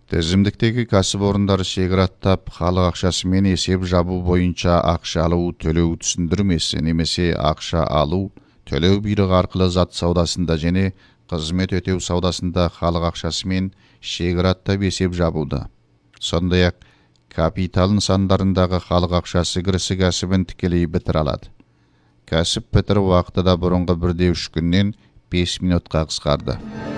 Тізімдіктегі кәсіпорындар шегіраттап, халық ақшасымен есеп жабу бойынша ақша алу, төлеу түсіндірмесі немесе ақша алу, төлеу бұйрығы арқылы зат саудасында және қызмет өтеу саудасында халық ақшасымен шегіраттап есеп жабуда. Сондай-ақ капитал нысандарындағы халық ақшасы кірісі кәсібін тікелей бітіре алады. Кәсіп бітіру уақыты да бұрынғы 1-3 күннен 5 минутқа қысқарды.